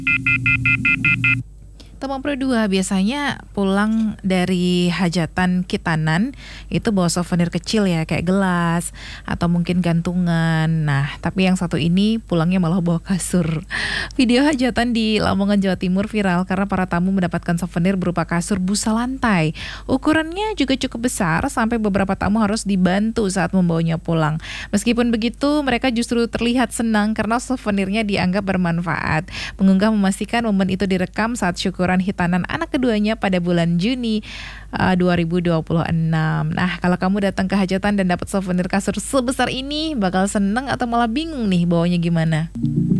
Teman kedua biasanya pulang dari hajatan khitanan itu bawa souvenir kecil ya kayak gelas atau mungkin gantungan. Nah, tapi yang satu ini pulangnya malah bawa kasur. Video hajatan di Lamongan, Jawa Timur viral karena para tamu mendapatkan souvenir berupa kasur busa lantai. Ukurannya juga cukup besar sampai beberapa tamu harus dibantu saat membawanya pulang. Meskipun begitu, mereka justru terlihat senang karena souvenirnya dianggap bermanfaat. Pengunggah memastikan momen itu direkam saat syukuran hitanan anak keduanya pada bulan Juni 2026. Nah, kalau kamu datang ke hajatan dan dapat souvenir kasur sebesar ini, bakal seneng atau malah bingung nih bawanya gimana?